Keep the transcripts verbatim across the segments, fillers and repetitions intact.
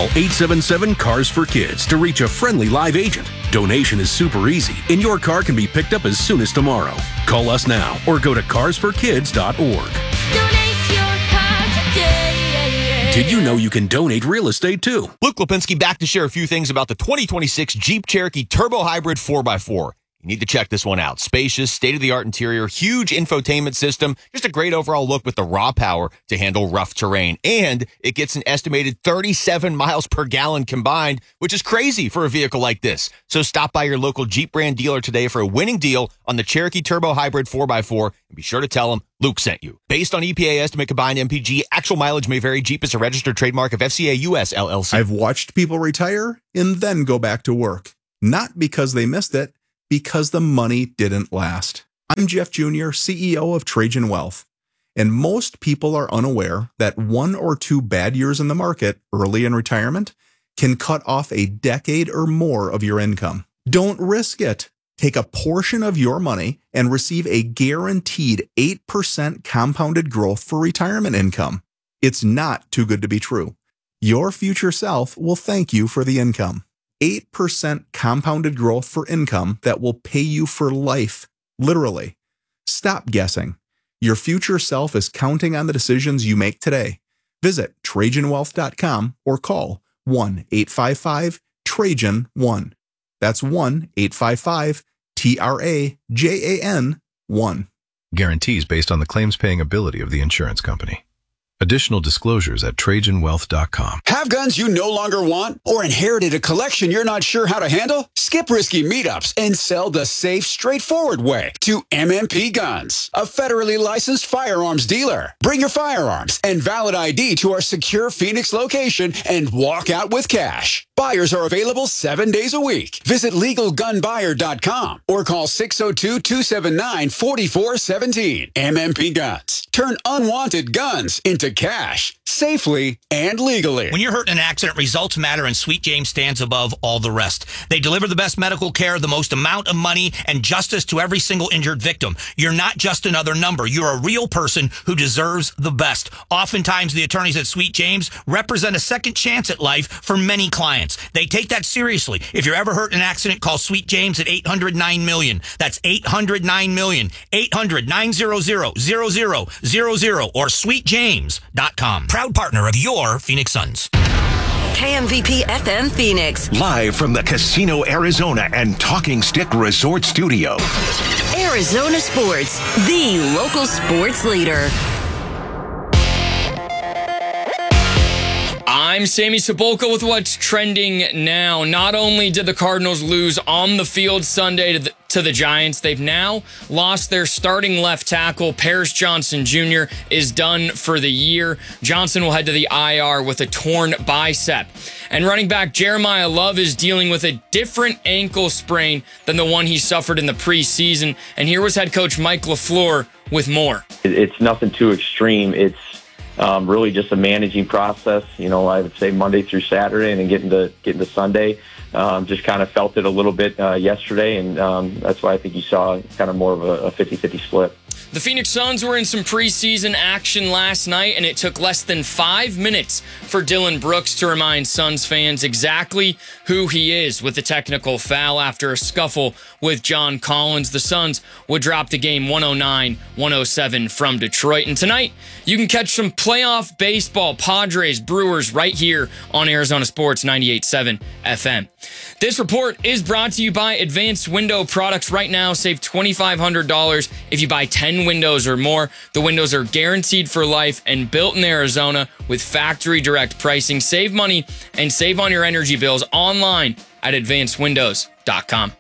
eight seven seven, C A R S for Kids to reach a friendly live agent. Donation is super easy, and your car can be picked up as soon as tomorrow. Call us now or go to cars for kids dot org. Donate your car today. Did you know you can donate real estate too? Luke Lipinski back to share a few things about the twenty twenty-six Jeep Cherokee Turbo Hybrid four by four. You need to check this one out. Spacious, state-of-the-art interior, huge infotainment system, just a great overall look with the raw power to handle rough terrain. And it gets an estimated thirty-seven miles per gallon combined, which is crazy for a vehicle like this. So stop by your local Jeep brand dealer today for a winning deal on the Cherokee Turbo Hybrid four by four, and be sure to tell them Luke sent you. Based on E P A estimate combined M P G, actual mileage may vary. Jeep is a registered trademark of F C A U S L L C. I've watched people retire and then go back to work. Not because they missed it, because the money didn't last. I'm Jeff Junior, C E O of Trajan Wealth, and most people are unaware that one or two bad years in the market early in retirement can cut off a decade or more of your income. Don't risk it. Take a portion of your money and receive a guaranteed eight percent compounded growth for retirement income. It's not too good to be true. Your future self will thank you for the income. eight percent compounded growth for income that will pay you for life, literally. Stop guessing. Your future self is counting on the decisions you make today. Visit Trajan Wealth dot com or call one eight five five Trajan one. That's one eight five five T R A J A N one. Guarantees based on the claims-paying ability of the insurance company. Additional disclosures at Trajan Wealth dot com. Have guns you no longer want or inherited a collection you're not sure how to handle? Skip risky meetups and sell the safe, straightforward way to M M P Guns, a federally licensed firearms dealer. Bring your firearms and valid I D to our secure Phoenix location and walk out with cash. Buyers are available seven days a week. Visit legal gun buyer dot com or call six oh two, two seven nine, four four one seven. M M P Guns. Turn unwanted guns into cash safely and legally. When you're hurt in an accident, results matter, and Sweet James stands above all the rest. They deliver the best medical care, the most amount of money, and justice to every single injured victim. You're not just another number. You're a real person who deserves the best. Oftentimes, the attorneys at Sweet James represent a second chance at life for many clients. They take that seriously. If you're ever hurt in an accident, call Sweet James at eight hundred nine million. That's eight hundred nine million. eight hundred, nine hundred, zero zero zero zero or sweet james dot com. Proud partner of your Phoenix Suns. K M V P F M Phoenix. Live from the Casino Arizona and Talking Stick Resort Studio. Arizona Sports, the local sports leader. I'm Sammy Sepulka with what's trending now. Not only did the Cardinals lose on the field Sunday to the, to the Giants, they've now lost their starting left tackle. Paris Johnson Junior is done for the year. Johnson will head to the I R with a torn bicep. And running back Jeremiah Love is dealing with a different ankle sprain than the one he suffered in the preseason. And here was head coach Mike LaFleur with more. It's nothing too extreme. It's Um, really just a managing process, you know, I would say Monday through Saturday and then getting to, getting to Sunday. Um, just kind of felt it a little bit uh, yesterday, and um, that's why I think you saw kind of more of a fifty-fifty split. The Phoenix Suns were in some preseason action last night, and it took less than five minutes for Dylan Brooks to remind Suns fans exactly who he is with the technical foul after a scuffle with John Collins. The Suns would drop the game one oh nine one oh seven from Detroit. And tonight, you can catch some playoff baseball, Padres, Brewers, right here on Arizona Sports ninety-eight point seven F M. This report is brought to you by Advanced Window Products. Right now, save twenty-five hundred dollars if you buy ten windows or more. The windows are guaranteed for life and built in Arizona with factory direct pricing. Save money and save on your energy bills online at advanced windows dot com.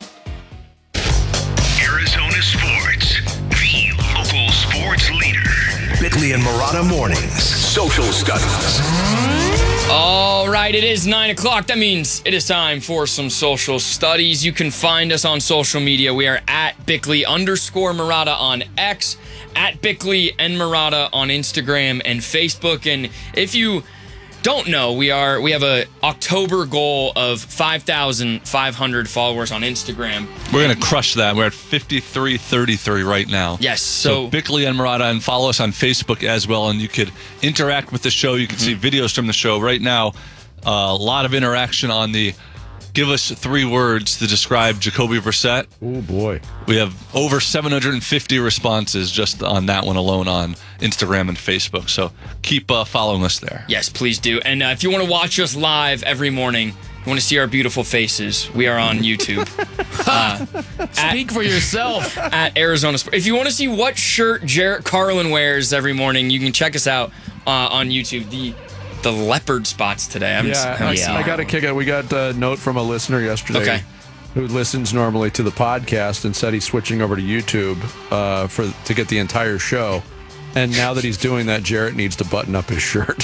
Arizona Sports, the local sports leader. Bickley and Marotta Mornings, Social Studies. All right, it is nine o'clock. That means it is time for some social studies. You can find us on social media. We are at Bickley underscore Marotta on X, at Bickley and Marotta on Instagram and Facebook. And if you don't know, we are we have a October goal of five thousand five hundred followers on Instagram. We're going to crush that. We're at fifty-three thirty-three right now. Yes. So, so Bickley and Marotta, and follow us on Facebook as well, and you could interact with the show. You can mm-hmm. see videos from the show right now. Uh, a lot of interaction on the give us three words to describe Jacoby Brissett. Oh, boy. We have over seven hundred fifty responses just on that one alone on Instagram and Facebook. So keep uh, following us there. Yes, please do. And uh, if you want to watch us live every morning, you want to see our beautiful faces, we are on YouTube. Uh, Speak at, for yourself. At Arizona Sport. If you want to see what shirt Jarrett Carlin wears every morning, you can check us out uh, on YouTube. The the leopard spots today. I haven't, Yeah, haven't I, seen I it. got to kick it. We got a note from a listener yesterday Okay. who listens normally to the podcast and said he's switching over to YouTube uh, for to get the entire show. And now that he's doing that, Jarrett needs to button up his shirt.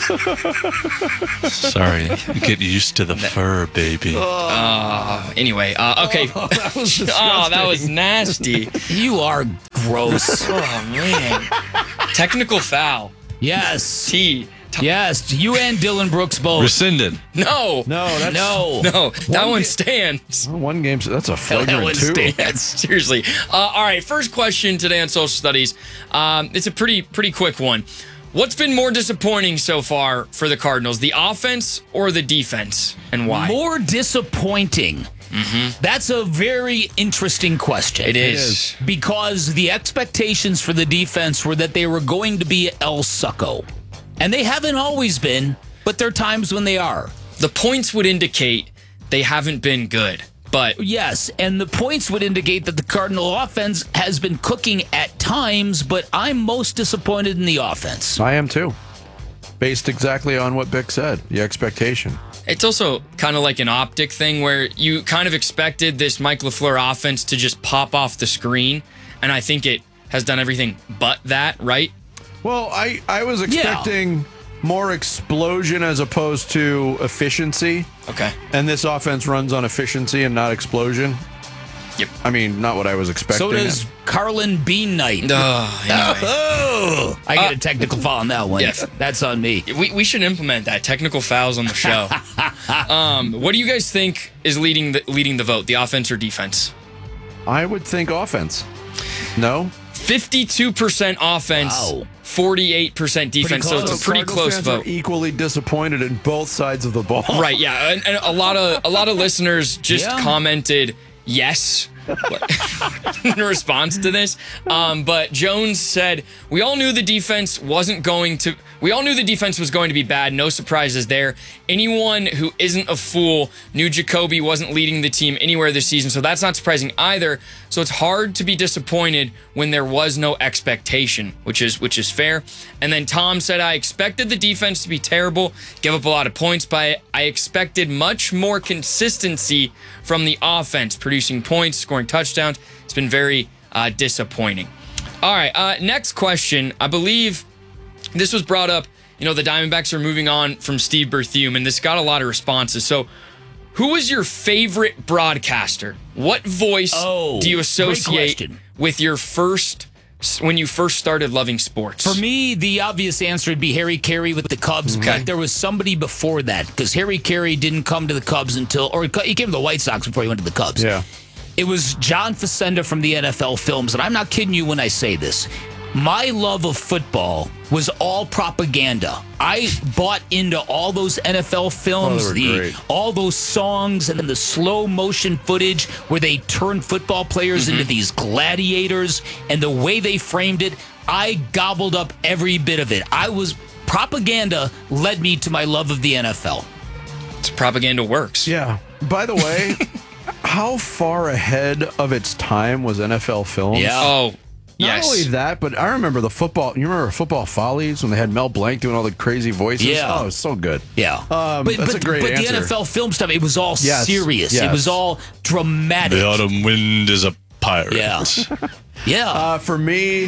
Sorry. Get used to the fur, baby. Uh, anyway, uh, okay. Oh, that was Oh, that was nasty. You are gross. Oh, man. Technical foul. Yes. T. Yes, you and Dylan Brooks both. Rescinded. No. No, that's No. No, that one stands. one game. That's a That flagrant one two. Stands. Seriously. Uh, all right, first question today on social studies. Um, it's a pretty pretty quick one. What's been more disappointing so far for the Cardinals, the offense or the defense, and why? More disappointing. Mm-hmm. That's a very interesting question. It is. Because the expectations for the defense were that they were going to be El Succo. And they haven't always been, but there are times when they are. The points would indicate they haven't been good, but Yes, and the points would indicate that the Cardinal offense has been cooking at times, but I'm most disappointed in the offense. I am too. Based exactly on what Bick said, the expectation. it's also kind of like an optic thing where you kind of expected this Mike LaFleur offense to just pop off the screen, and I think it has done everything but that, right? Well, I, I was expecting more explosion as opposed to efficiency. Okay. And this offense runs on efficiency and not explosion. Yep. I mean, not what I was expecting. So does Carlin Bean Knight. Oh, anyway. Oh, I get a technical foul on that one. Yes. That's on me. We, we should implement that. Technical fouls on the show. um, what do you guys think is leading the, leading the vote, the offense or defense? I would think offense. No? fifty-two percent offense, Wow. forty-eight percent defense, so it's a pretty Cardinals close fans vote. Are equally disappointed in both sides of the ball. Right, yeah. And, and a lot of a lot of listeners just Yeah. commented yes in response to this. Um, but Jones said, we all knew the defense wasn't going to we all knew the defense was going to be bad. No surprises there. Anyone who isn't a fool knew Jacoby wasn't leading the team anywhere this season, so that's not surprising either. So it's hard to be disappointed when there was no expectation, which is which is fair. And then Tom said, I expected the defense to be terrible, give up a lot of points, but I expected much more consistency from the offense, producing points, scoring touchdowns. It's been very uh, disappointing. All right, uh, next question. I believe this was brought up. You know, the Diamondbacks are moving on from Steve Berthiaume, and this got a lot of responses. So, who was your favorite broadcaster? What voice Oh, do you great associate question. with your first, when you first started loving sports? For me, the obvious answer would be Harry Carey with the Cubs. Okay. But there was somebody before that because Harry Carey didn't come to the Cubs until, or he came to the White Sox before he went to the Cubs. Yeah. It was John Facenda from the N F L Films, and I'm not kidding you when I say this. My love of football was all propaganda. I bought into all those N F L films, Oh, they were the great. all those songs, and then the slow motion footage where they turned football players Mm-hmm. into these gladiators, and the way they framed it. I gobbled up every bit of it. I was propaganda led me to my love of the N F L. It's propaganda works. Yeah. By the way, how far ahead of its time was N F L Films? Yeah. Oh, Not yes. only that, but I remember the football. You remember Football Follies when they had Mel Blanc doing all the crazy voices? Yeah. Oh, it was so good. Yeah. Um, but that's but, a great but answer. the N F L film stuff, it was all Yes, serious. yes. It was all dramatic. The autumn wind is a pirate. Yeah. Yeah. Uh, for me,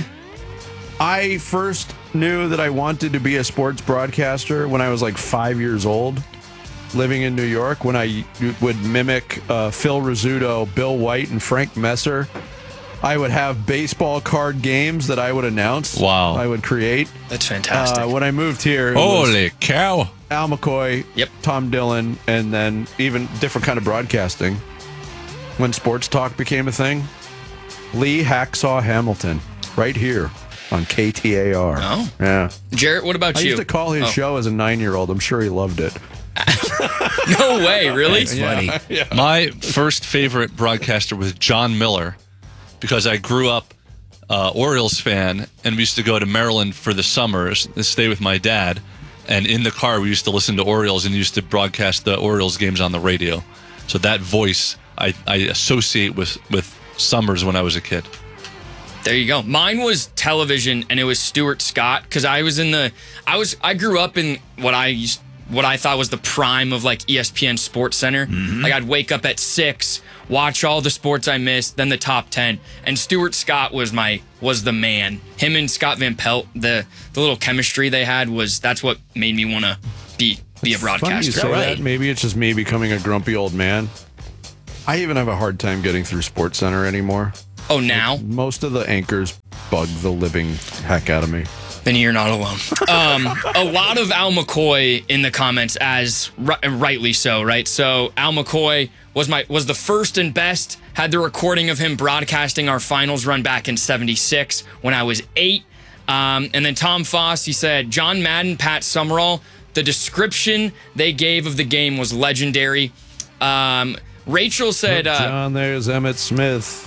I first knew that I wanted to be a sports broadcaster when I was like five years old, living in New York, when I would mimic uh, Phil Rizzuto, Bill White, and Frank Messer. I would have baseball card games that I would announce. Wow. I would create. That's fantastic. Uh, when I moved here, it was Holy cow. Al McCoy, Yep. Tom Dillon, and then even different kind of broadcasting. When sports talk became a thing, Lee Hacksaw Hamilton, right here on K T A R. Oh. Yeah. Jarrett, what about I you? used to call his Oh. show as a nine-year-old. I'm sure he loved it. No way, really? That's funny. Yeah, yeah. My first favorite broadcaster was John Miller because I grew up uh, Orioles fan, and we used to go to Maryland for the summers and stay with my dad. And in the car, we used to listen to Orioles and used to broadcast the Orioles games on the radio. So that voice I, I associate with, with summers when I was a kid. There you go. Mine was television, and it was Stuart Scott because I was in the I was I grew up in what I used what I thought was the prime of like E S P N Sports Center. Mm-hmm. Like I'd wake up at six, watch all the sports I missed, then the top ten, and Stuart Scott was my was the man. Him and Scott Van Pelt, the the little chemistry they had was that's what made me want to be be a broadcaster. Funny you say right. that. Maybe it's just me becoming a grumpy old man. I even have a hard time getting through Sports Center anymore. Oh, now? Like, most of the anchors bug the living heck out of me. Then you're not alone. Um, a lot of Al McCoy in the comments, as ri- rightly so, right? So Al McCoy was my was the first and best. Had the recording of him broadcasting our finals run back in seventy-six when I was eight. Um, and then Tom Foss, he said, John Madden, Pat Summerall, the description they gave of the game was legendary. Um, Rachel said... Look, uh, John, there's Emmett Smith.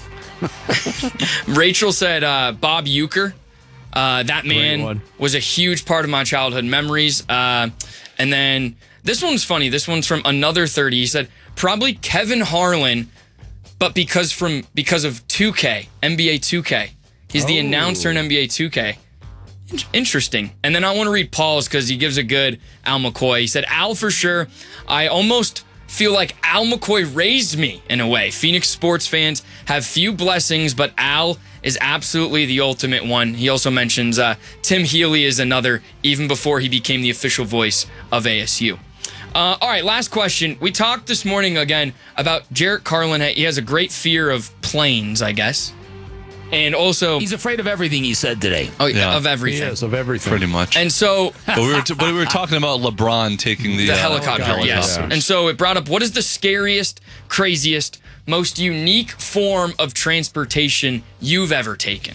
Rachel said uh, Bob Uecker. Uh, that man was a huge part of my childhood memories. Uh, and then this one's funny. This one's from Another thirty. He said, probably Kevin Harlan, but because from because of two K, N B A two K. He's the Oh. announcer in N B A two K. In- Interesting. And then I want to read Paul's because he gives a good Al McCoy. He said, Al for sure. I almost feel like Al McCoy raised me in a way. Phoenix sports fans have few blessings, but Al is absolutely the ultimate one. He also mentions uh, Tim Healy is another, even before he became the official voice of A S U. Uh, all right, last question. We talked this morning again about Jarrett Carlin. He has a great fear of planes, I guess. And also... He's afraid of everything he said today. Oh, yeah, of everything. Yes, of everything. Pretty much. And so... but, we were t- but we were talking about LeBron taking the, The uh, helicopter, yes. helicopters. And so it brought up, what is the scariest, craziest, most unique form of transportation you've ever taken?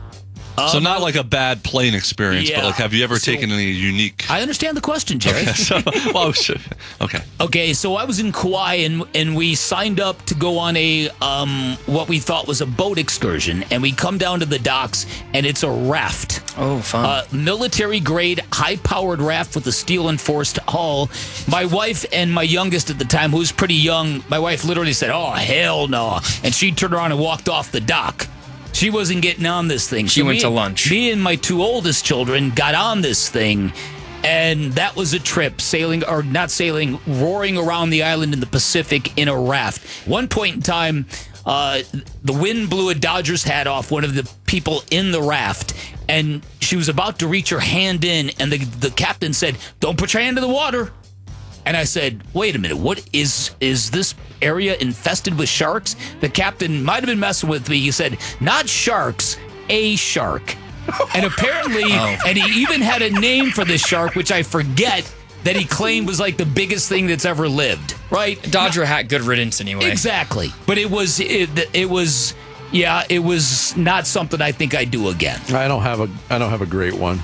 So not like a bad plane experience, Yeah. but like have you ever So- taken any unique... I understand the question, Jerry. Okay, so, well, sure. okay. Okay, so I was in Kauai and and we signed up to go on a um what we thought was a boat excursion, and we come down to the docks and it's a raft. Oh, fun. Uh, military grade, high powered raft with a steel enforced hull. My wife and my youngest at the time, who was pretty young, my wife literally said, "Oh hell no," and she turned around and walked off the dock. She wasn't getting on this thing. She So went me- to lunch. Me and my two oldest children got on this thing, and that was a trip, sailing, or not sailing, roaring around the island in the Pacific in a raft. One point in time, uh, the wind blew a Dodgers hat off one of the people in the raft, and she was about to reach her hand in, and the, the captain said, "Don't put your hand in the water." And I said, wait a minute, what is is this area infested with sharks? The captain might have been messing with me. He said, not sharks, a shark. And apparently, Oh. and he even had a name for this shark, which I forget, that he claimed was like the biggest thing that's ever lived, right? Dodger hat, good riddance anyway. Exactly. But it was, it, it was, yeah, it was not something I think I'd do again. I don't have a I don't have a great one.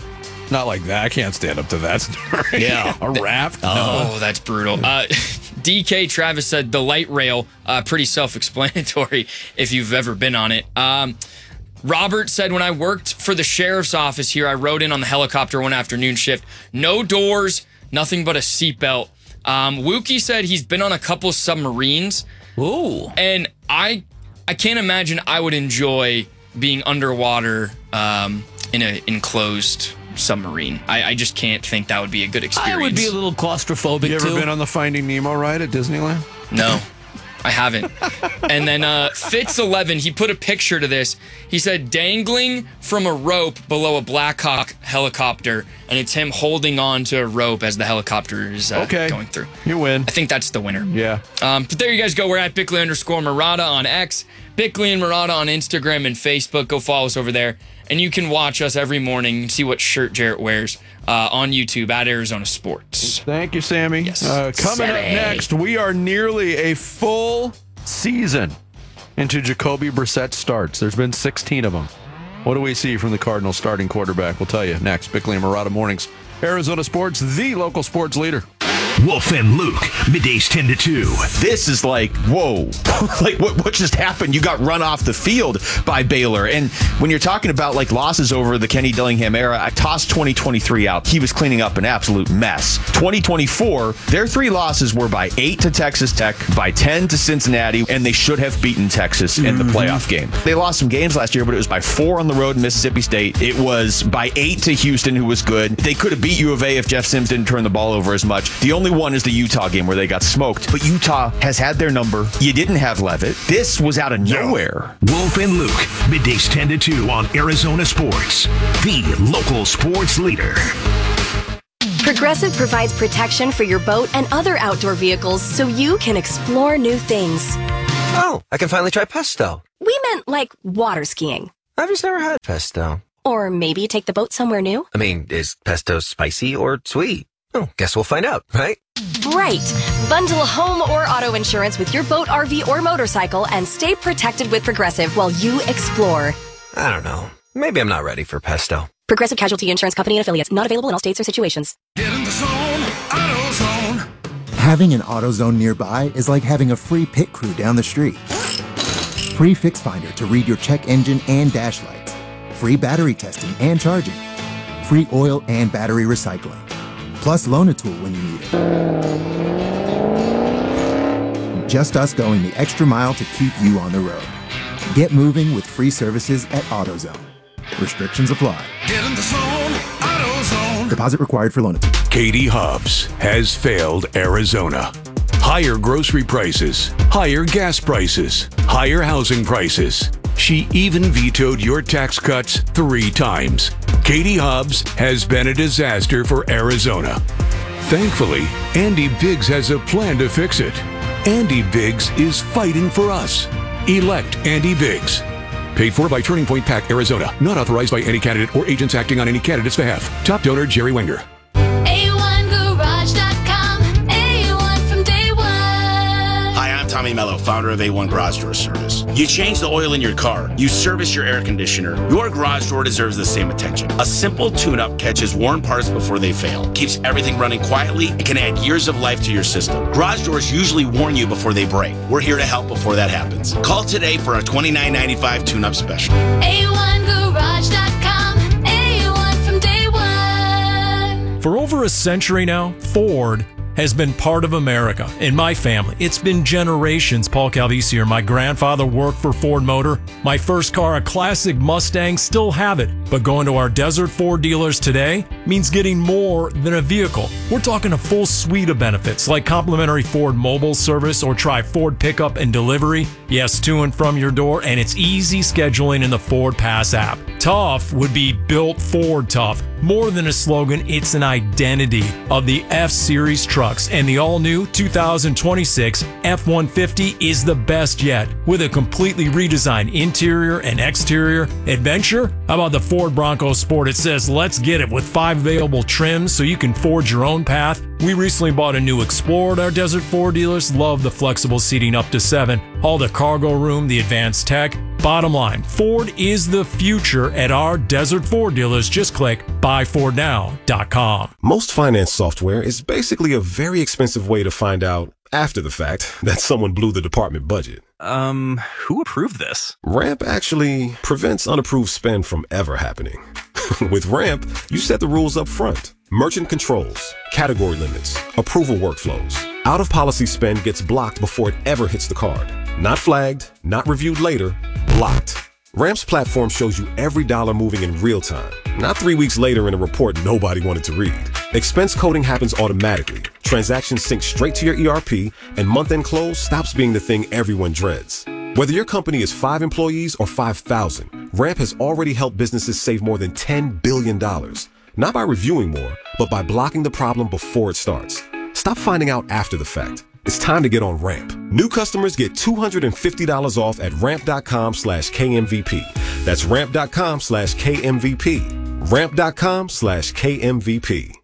Not like that. I can't stand up to that story. Yeah. A raft? Oh, that's brutal. Uh, D K Travis said the light rail, uh, pretty self-explanatory if you've ever been on it. Um, Robert said, when I worked for the sheriff's office here, I rode in on the helicopter one afternoon shift. No doors, nothing but a seatbelt. Um, Wookie said he's been on a couple submarines. Ooh. And I I can't imagine I would enjoy being underwater um, in an enclosed submarine. I, I just can't think that would be a good experience. I would be a little claustrophobic, You ever too. been on the Finding Nemo ride at Disneyland? No, I haven't. And then uh, Fitz eleven, he put a picture to this. He said, dangling from a rope below a Blackhawk helicopter, and it's him holding on to a rope as the helicopter is uh, Okay. going through. You win. I think that's the winner. Yeah. Um, but there you guys go. We're at Bickley underscore Murata on X, Bickley and Murata on Instagram and Facebook. Go follow us over there. And you can watch us every morning and see what shirt Jarrett wears uh, on YouTube at Arizona Sports. Thank you, Sammy. Yes. Uh, coming up Sammy. next, we are nearly a full season into Jacoby Brissett starts. There's been sixteen of them. What do we see from the Cardinals starting quarterback? We'll tell you next. Bickley and Murata Mornings, Arizona Sports, the local sports leader. Wolf and Luke, middays ten to two. This is like, whoa, like what, what just happened? You got run off the field by Baylor. And when you're talking about like losses over the Kenny Dillingham era, I tossed twenty twenty-three out. He was cleaning up an absolute mess. twenty twenty-four, their three losses were by eight to Texas Tech, by ten to Cincinnati, and they should have beaten Texas in the playoff game. They lost some games last year, but it was by four on the road in Mississippi State. It was by eight to Houston, who was good. They could have beat U of A if Jeff Sims didn't turn the ball over as much. The only one is the Utah game where they got smoked. But Utah has had their number. You didn't have Levitt. This was out of nowhere. Wolf and Luke, middays ten to two on Arizona Sports, the local sports leader. Progressive provides protection for your boat and other outdoor vehicles so you can explore new things. Oh, I can finally try pesto. We meant like water skiing. I've just never had pesto. Or maybe take the boat somewhere new. I mean, is pesto spicy or sweet? Oh, guess we'll find out, right? Right. Bundle home or auto insurance with your boat, R V, or motorcycle and stay protected with Progressive while you explore. I don't know. Maybe I'm not ready for pesto. Progressive Casualty Insurance Company and Affiliates. Not available in all states or situations. Get in the zone, AutoZone. Having an AutoZone nearby is like having a free pit crew down the street. Free Fix Finder to read your check engine and dash lights. Free battery testing and charging. Free oil and battery recycling. Plus Loan-A-Tool when you need it. Just us going the extra mile to keep you on the road. Get moving with free services at AutoZone. Restrictions apply. Get in the zone, AutoZone. Deposit required for Loan-A-Tool. Katie Hobbs has failed Arizona. Higher grocery prices, higher gas prices, higher housing prices. She even vetoed your tax cuts three times. Katie Hobbs has been a disaster for Arizona. Thankfully, Andy Biggs has a plan to fix it. Andy Biggs is fighting for us. Elect Andy Biggs. Paid for by Turning Point PAC, Arizona. Not authorized by any candidate or agents acting on any candidate's behalf. Top donor, Jerry Wenger. A one garage dot com. A one from day one. Hi, I'm Tommy Mello, founder of A one Garage Door Service. You change the oil in your car. You service your air conditioner. Your garage door deserves the same attention. A simple tune-up catches worn parts before they fail, keeps everything running quietly, and can add years of life to your system. Garage doors usually warn you before they break. We're here to help before that happens. Call today for a twenty-nine ninety-five tune-up special. A one garage dot com. A one from day one. For over a century now, Ford has been part of America. In my family, it's been generations. Paul Calvisi here. My grandfather worked for Ford Motor. My first car, a classic Mustang, still have it. But going to our Desert Ford dealers today means getting more than a vehicle. We're talking a full suite of benefits like complimentary Ford mobile service or try Ford pickup and delivery. Yes, to and from your door, and it's easy scheduling in the Ford Pass app. Tough would be built Ford tough. More than a slogan, it's an identity of the F-Series trucks, and the all-new two thousand twenty-six F one fifty is the best yet. With a completely redesigned interior and exterior adventure, how about the Ford Bronco Sport? It says, let's get it, with five available trims so you can forge your own path. We recently bought a new Explorer at our Desert Ford dealers. Love the flexible seating up to seven. All the cargo room, the advanced tech. Bottom line, Ford is the future at our Desert Ford dealers. Just click buy ford now dot com. Most finance software is basically a very expensive way to find out after the fact that someone blew the department budget. Um, who approved this? Ramp actually prevents unapproved spend from ever happening. With Ramp, you set the rules up front. Merchant controls, category limits, approval workflows. Out-of-policy spend gets blocked before it ever hits the card. Not flagged, not reviewed later, blocked. Ramp's platform shows you every dollar moving in real time, not three weeks later in a report nobody wanted to read. Expense coding happens automatically. Transactions sync straight to your E R P, and month-end close stops being the thing everyone dreads. Whether your company is five employees or five thousand, Ramp has already helped businesses save more than ten billion dollars. Not by reviewing more, but by blocking the problem before it starts. Stop finding out after the fact. It's time to get on Ramp. New customers get two hundred fifty dollars off at ramp.com slash KMVP. That's ramp.com slash KMVP. Ramp.com slash KMVP.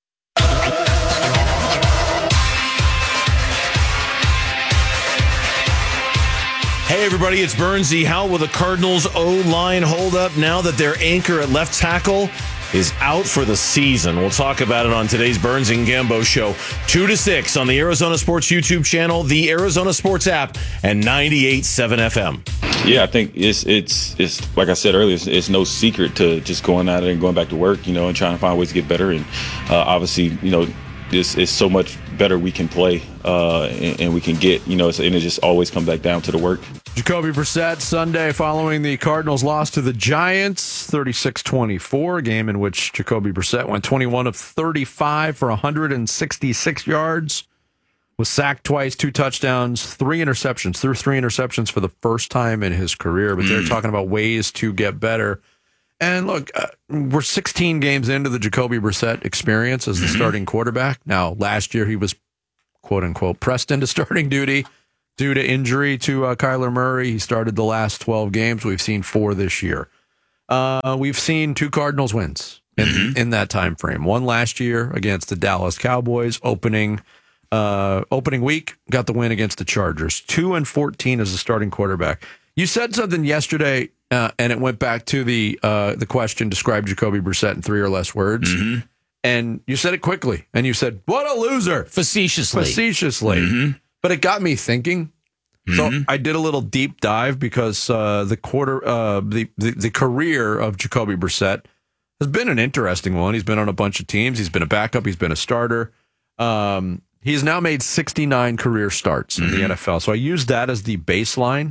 Hey everybody, it's Bernsey. How will the Cardinals O-line hold up now that their anchor at left tackle is out for the season. We'll talk about it on today's Burns and Gambo show, two to six on the Arizona Sports YouTube channel, the Arizona Sports app, and ninety-eight point seven F M. Yeah, I think it's it's it's like I said earlier, it's, it's no secret to just going out there and going back to work, you know, and trying to find ways to get better. And uh, obviously, you know, it's, it's so much better we can play uh, and, and we can get, you know, it's, and it just always comes back down to the work. Jacoby Brissett Sunday following the Cardinals' loss to the Giants, thirty-six twenty-four, a game in which Jacoby Brissett went twenty-one of thirty-five for one hundred sixty-six yards, was sacked twice, two touchdowns, three interceptions, threw three interceptions for the first time in his career, but mm. they're talking about ways to get better. And look, uh, we're sixteen games into the Jacoby Brissett experience as the mm-hmm. starting quarterback. Now, last year he was, quote-unquote, pressed into starting duty due to injury to uh, Kyler Murray. He started the last twelve games. We've seen four this year. Uh, we've seen two Cardinals wins in, mm-hmm. in that time frame. One last year against the Dallas Cowboys, opening uh, opening week, got the win against the Chargers. Two and fourteen as a starting quarterback. You said something yesterday, uh, and it went back to the uh, the question, describe Jacoby Brissett in three or less words. Mm-hmm. And you said it quickly, and you said, what a loser. Facetiously. Facetiously. Mm-hmm. But it got me thinking. Mm-hmm. So I did a little deep dive because uh, the quarter, uh, the, the the career of Jacoby Brissett has been an interesting one. He's been on a bunch of teams. He's been a backup. He's been a starter. Um, he's now made sixty-nine career starts mm-hmm. in the N F L. So I used that as the baseline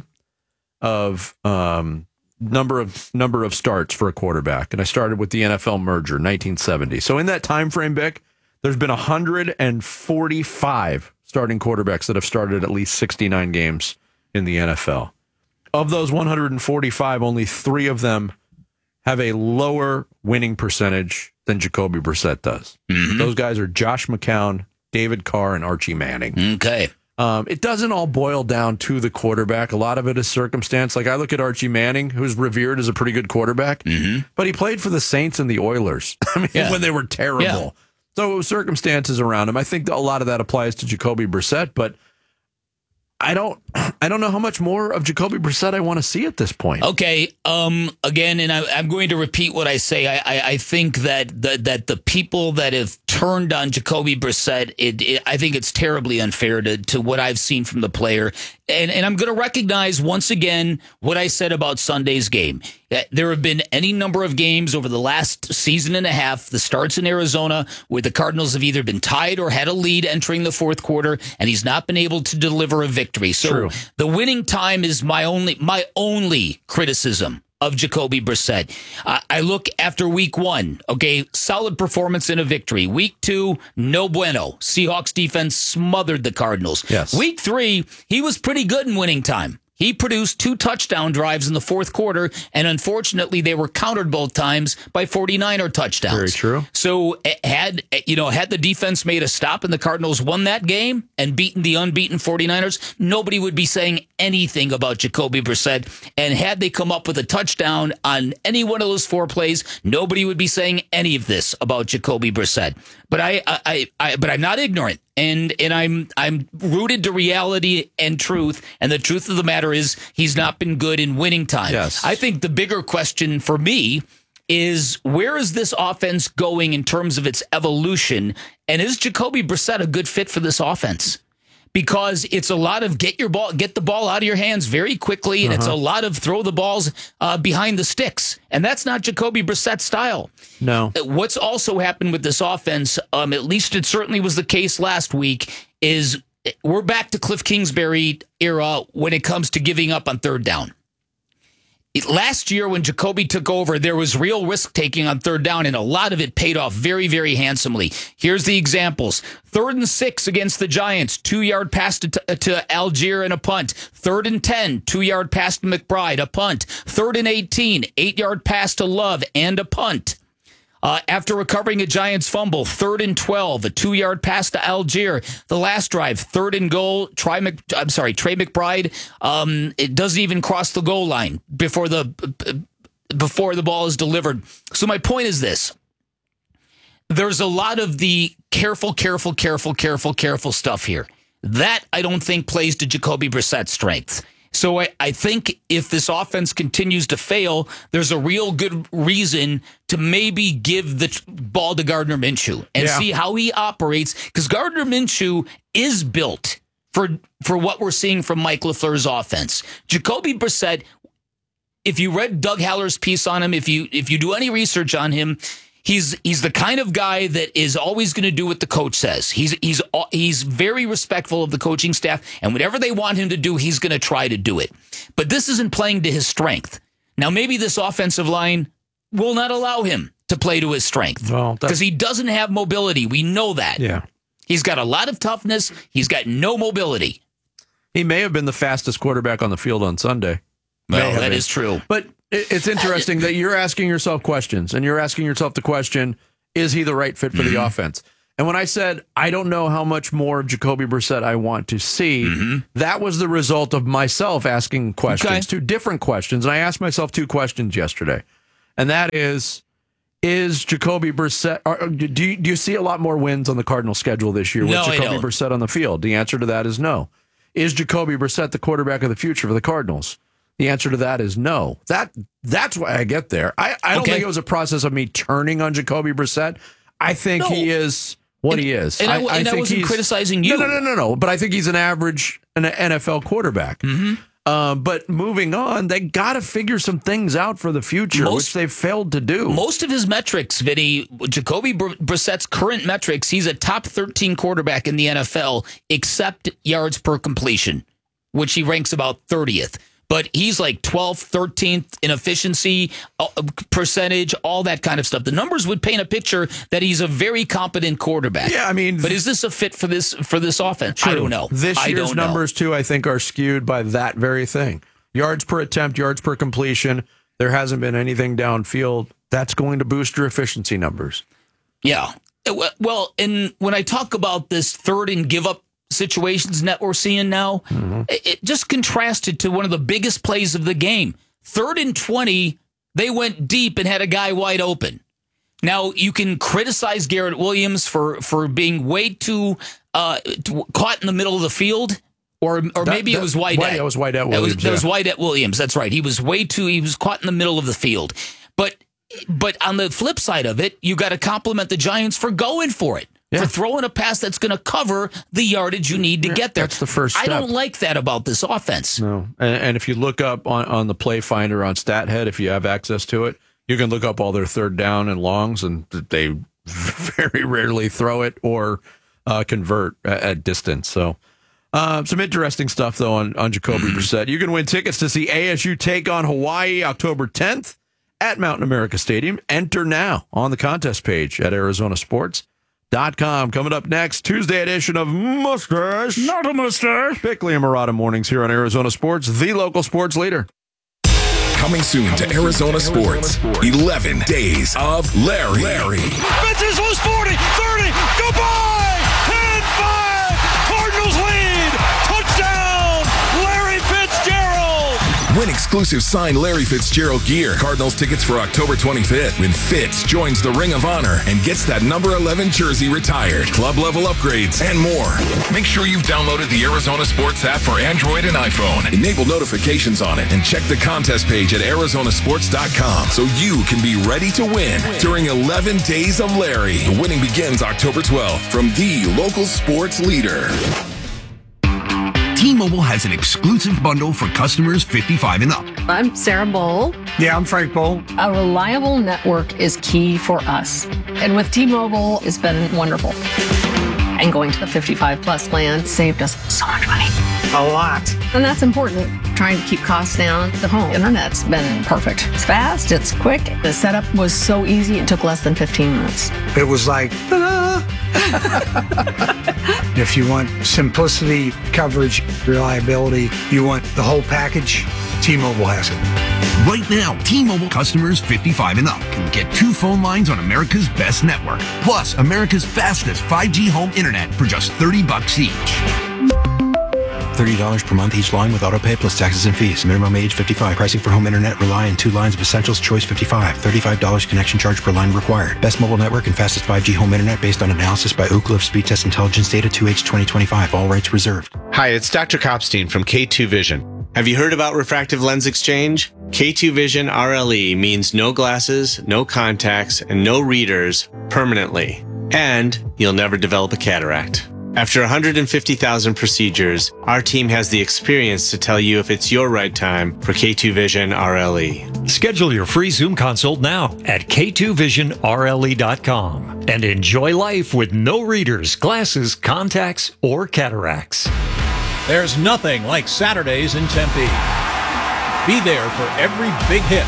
of um, number of number of starts for a quarterback, and I started with the N F L merger, nineteen seventy. So in that time frame, Vic, there's been one hundred forty-five starting quarterbacks that have started at least sixty-nine games in the N F L. Of those one hundred forty-five, only three of them have a lower winning percentage than Jacoby Brissett does. Mm-hmm. Those guys are Josh McCown, David Carr, and Archie Manning. Okay. Um, it doesn't all boil down to the quarterback. A lot of it is circumstance. Like I look at Archie Manning, who's revered as a pretty good quarterback, mm-hmm. but he played for the Saints and the Oilers. I mean, yeah. when they were terrible. Yeah. So it was circumstances around him. I think a lot of that applies to Jacoby Brissett, but I don't I don't know how much more of Jacoby Brissett I want to see at this point. Okay, um, again, and I, I'm going to repeat what I say. I, I, I think that the, that the people that have turned on Jacoby Brissett, it, it, I think it's terribly unfair to, to what I've seen from the player. And, and I'm going to recognize once again what I said about Sunday's game. There have been any number of games over the last season and a half, the starts in Arizona, where the Cardinals have either been tied or had a lead entering the fourth quarter, and he's not been able to deliver a victory. So True. The winning time is my only my only criticism of Jacoby Brissett. Uh, I look after week one, okay, solid performance in a victory. Week two, no bueno. Seahawks defense smothered the Cardinals. Yes. Week three, he was pretty good in winning time. He produced two touchdown drives in the fourth quarter, and unfortunately, they were countered both times by forty-niner touchdowns. Very true. So had you know had the defense made a stop and the Cardinals won that game and beaten the unbeaten forty-niners, nobody would be saying anything about Jacoby Brissett. And had they come up with a touchdown on any one of those four plays, nobody would be saying any of this about Jacoby Brissett. But I, I, I but I'm not ignorant. And and I'm I'm rooted to reality and truth, and the truth of the matter is he's not been good in winning time. Yes. I think the bigger question for me is where is this offense going in terms of its evolution, and is Jacoby Brissett a good fit for this offense? Because it's a lot of get your ball, get the ball out of your hands very quickly, and uh-huh. it's a lot of throw the balls uh, behind the sticks, and that's not Jacoby Brissett's style. No. What's also happened with this offense, um, at least it certainly was the case last week, is we're back to Cliff Kingsbury era when it comes to giving up on third down. Last year when Jacoby took over, there was real risk-taking on third down, and a lot of it paid off very, very handsomely. Here's the examples. Third and six against the Giants, two-yard pass to, to Algier and a punt. Third and ten, two-yard pass to McBride, a punt. Third and eighteen, eight-yard pass to Love and a punt. Uh, after recovering a Giants fumble, third and twelve, a two-yard pass to Algier. The last drive, third and goal. Try Mc, I'm sorry, Trey McBride. Um, it doesn't even cross the goal line before the before the ball is delivered. So my point is this: there's a lot of the careful, careful, careful, careful, careful stuff here. That I don't think plays to Jacoby Brissett's strengths. So I, I think if this offense continues to fail, there's a real good reason to maybe give the t- ball to Gardner Minshew and Yeah. see how he operates, because Gardner Minshew is built for for what we're seeing from Mike LaFleur's offense. Jacoby Brissett, if you read Doug Haller's piece on him, if you if you do any research on him, he's he's the kind of guy that is always going to do what the coach says. He's he's he's very respectful of the coaching staff, and whatever they want him to do, he's going to try to do it. But this isn't playing to his strength. Now, maybe this offensive line will not allow him to play to his strength Well, because he doesn't have mobility. We know that. Yeah. He's got a lot of toughness. He's got no mobility. He may have been the fastest quarterback on the field on Sunday. May Well, have that been. is true. But it- it's interesting that you're asking yourself questions, and you're asking yourself the question, is he the right fit for the offense? And when I said, I don't know how much more of Jacoby Brissett I want to see, that was the result of myself asking questions, Okay. two different questions. And I asked myself two questions yesterday. And that is, is Jacoby Brissett, or, do, you, do you see a lot more wins on the Cardinals schedule this year with No, I Jacoby don't. Brissett on the field? The answer to that is no. Is Jacoby Brissett the quarterback of the future for the Cardinals? The answer to that is no. That That's why I get there. I, I don't Okay. think it was a process of me turning on Jacoby Brissett. I think No. he is what And- he is. and I- and I think wasn't he's- criticizing you. No, no, no, no, no. But I think he's an average an N F L quarterback. Mm-hmm. Um, but moving on, they got to figure some things out for the future, Most- which they've failed to do. Most of his metrics, Vinny, Jacoby Br- Brissett's current metrics, he's a top thirteen quarterback in the N F L, except yards per completion, which he ranks about thirtieth. But he's like twelfth, thirteenth in efficiency, uh, percentage, all that kind of stuff. The numbers would paint a picture that he's a very competent quarterback. Yeah, I mean, but is this a fit for this for this offense? I True. don't know. This I year's don't know. numbers, too, I think, are skewed by that very thing. Yards per attempt, yards per completion. There hasn't been anything downfield. That's going to boost your efficiency numbers. Yeah. Uh, Well, and when I talk about this third and give up situations that we're seeing now, it it just contrasted to one of the biggest plays of the game. Third and twenty, they went deep and had a guy wide open. Now, you can criticize Garrett Williams for, for being way too uh, t- caught in the middle of the field, or or That- maybe that- it was White. White- it was White at That was, Williams, that was yeah. White at Williams. That's right. He was way too. He was caught in the middle of the field. But but on the flip side of it, you got to compliment the Giants for going for it, for throwing a pass that's going to cover the yardage you need to get there. That's the first I step. don't like that about this offense. No. And, and if you look up on, on the play finder on StatHead, if you have access to it, you can look up all their third down and longs, and they very rarely throw it or uh, convert at, at distance. So uh, some interesting stuff, though, on, on Jacoby Brissett. You can win tickets to see A S U take on Hawaii October tenth at Mountain America Stadium. Enter now on the contest page at Arizona Sports dot com. Coming up next, Tuesday edition of Mustache. Not a mustache. Bickley and Murata mornings here on Arizona Sports, the local sports leader. Coming soon to Arizona Sports. eleven Days of Larry. Larry. Fences loose forty, thirty, goodbye! ten five, Cardinals lead! Touchdown, Larry Fitzgerald! Win exclusive signed Larry Fitzgerald gear. Cardinals tickets for October twenty-fifth when Fitz joins the Ring of Honor and gets that number eleven jersey retired. Club level upgrades and more. Make sure you've downloaded the Arizona Sports app for Android and iPhone. Enable notifications on it and check the contest page at Arizona Sports dot com so you can be ready to win during eleven Days of Larry. The winning begins October twelfth from the local sports leader. T-Mobile has an exclusive bundle for customers fifty-five and up. I'm Sarah Bowl. Yeah, I'm Frank Bowl. A reliable network is key for us. And with T-Mobile, it's been wonderful. And going to the fifty-five plus plan saved us so much money. A lot. And that's important. Trying to keep costs down. The home internet's been perfect. It's fast, it's quick. The setup was so easy, it took less than fifteen minutes. It was like, ta-da! If you want simplicity, coverage, reliability, you want the whole package, T-Mobile has it. Right now, T-Mobile customers fifty-five and up can get two phone lines on America's best network, plus America's fastest five G home internet for just thirty bucks each. thirty dollars per month each line with autopay plus taxes and fees. Minimum age fifty-five. Pricing for home internet rely on two lines of Essentials Choice fifty-five. thirty-five dollars connection charge per line required. Best mobile network and fastest five G home internet based on analysis by Ookla of Speed Test Intelligence Data two H twenty twenty-five. All rights reserved. Hi, it's Doctor Kopstein from K two Vision. Have you heard about refractive lens exchange? K two Vision R L E means no glasses, no contacts, and no readers permanently. And you'll never develop a cataract. After one hundred fifty thousand procedures, our team has the experience to tell you if it's your right time for K two Vision R L E. Schedule your free Zoom consult now at K two vision R L E dot com and enjoy life with no readers, glasses, contacts, or cataracts. There's nothing like Saturdays in Tempe. Be there for every big hit,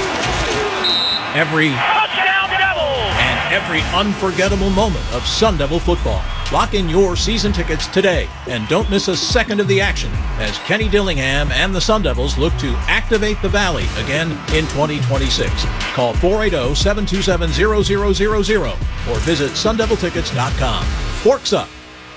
every touchdown Devils, and every unforgettable moment of Sun Devil football. Lock in your season tickets today and don't miss a second of the action as Kenny Dillingham and the Sun Devils look to activate the Valley again in twenty twenty-six. Call four eight zero, seven two seven, zero zero zero zero or visit sun devil tickets dot com. Forks up.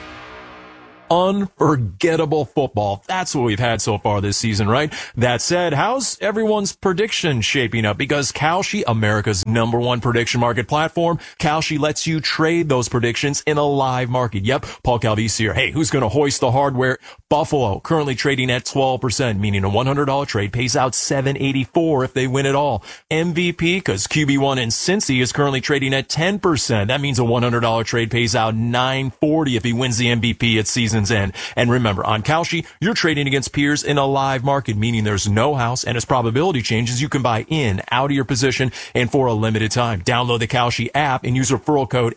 Unforgettable football. That's what we've had so far this season, right? That said, how's everyone's prediction shaping up? Because Kalshi, America's number one prediction market platform, Kalshi lets you trade those predictions in a live market. Yep, Paul Calvisi here. Hey, who's going to hoist the hardware? Buffalo, currently trading at twelve percent, meaning a one hundred dollars trade pays out seven eighty-four if they win it all. M V P, because Q B one in Cincy is currently trading at ten percent. That means a one hundred dollars trade pays out nine forty if he wins the M V P at season end. And remember, on Kalshi, you're trading against peers in a live market, meaning there's no house, and as probability changes, you can buy in, out of your position, and for a limited time. Download the Kalshi app and use referral code